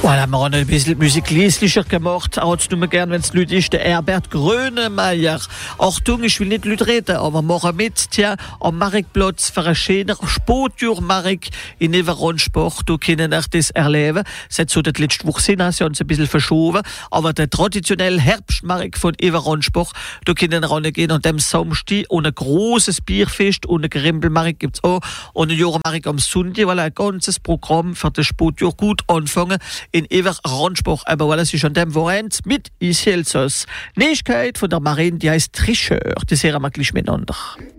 Voilà, wir haben ein bisschen Musik leislicher gemacht. Auch jetzt nur gern, wenn es Leute ist, der Herbert Grönemeyer. Achtung, ich will nicht Leute reden, aber machen mit, tja, am Marktplatz für einen schönen Sportjurmarkt in Everonsport. Du kannst das erleben. Es hat so das letzte Woche sind, sie haben es ein bisschen verschoben. Aber der traditionelle Herbstmarkt von Everonsport, du kannst reingehen und am Samstag und ein großes Bierfest und ein Grimbelmarkt gibt's auch. Und ein Jurmarkt am Sonntag, weil ein ganzes Programm für das Sportjahr gut anfangen. In Everonsport, aber voilà, es ist an dem Wochenende mit Isielsos. Nächkeit von der Marine, die heißt Tricheur. Das hören wir gleich miteinander.